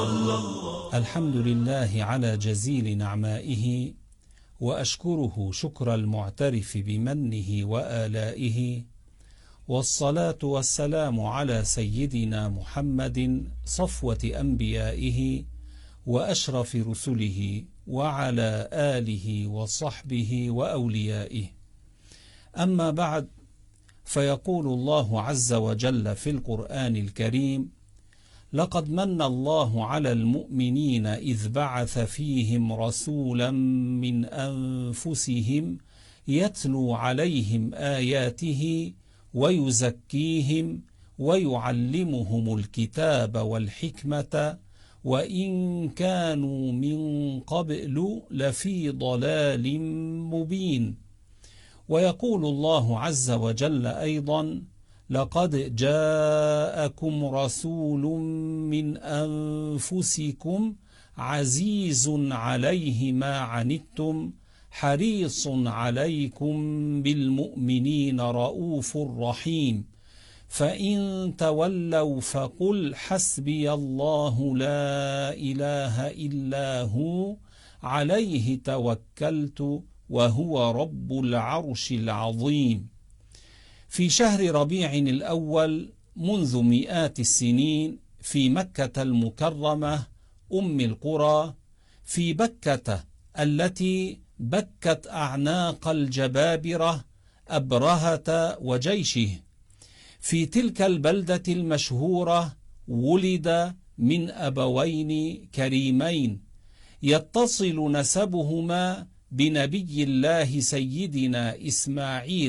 الحمد لله على جزيل نعمائه، وأشكره شكر المعترف بمنه وآلائه، والصلاة والسلام على سيدنا محمد صفوة أنبيائه وأشرف رسله، وعلى آله وصحبه وأوليائه. أما بعد، فيقول الله عز وجل في القرآن الكريم: لقد من الله على المؤمنين إذ بعث فيهم رسولا من أنفسهم يتلو عليهم آياته ويزكيهم ويعلمهم الكتاب والحكمة وإن كانوا من قبل لفي ضلال مبين. ويقول الله عز وجل أيضا: لقد جاءكم رسول من أنفسكم عزيز عليه ما عنتم حريص عليكم بالمؤمنين رؤوف رحيم، فإن تولوا فقل حسبي الله لا إله إلا هو عليه توكلت وهو رب العرش العظيم. في شهر ربيع الأول منذ مئات السنين، في مكة المكرمة أم القرى، في بكة التي بكت أعناق الجبابرة أبرهة وجيشه، في تلك البلدة المشهورة ولد من أبوين كريمين يتصل نسبهما بنبي الله سيدنا إسماعيل